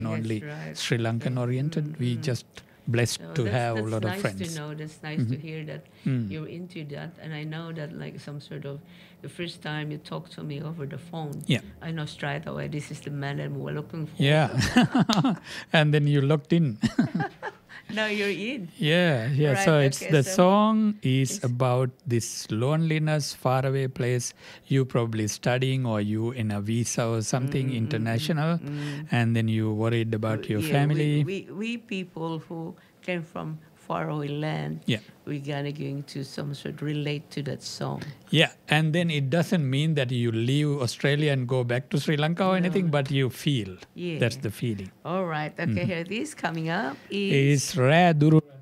only right. Sri Lankan oriented. We just blessed So to have a that's lot of nice friends. to know. That's nice to hear that you're into that. And I know that like some sort of the first time you talked to me over the phone, Yeah. I know straight away this is the man that we're looking for. Yeah. And then you looked in. Now you're in. Yeah, yeah. Right, So it's okay, the so song is it's about this loneliness, faraway place. You probably studying or you in a visa or something international, and then you worried about your yeah, family. we people who came from faraway land, Yeah. we're gonna going to some sort relate to that song. Yeah, and then it doesn't mean that you leave Australia and go back to Sri Lanka or anything, but you feel. Yeah. That's the feeling. All right. Okay, here it is coming up Is is Rare Duru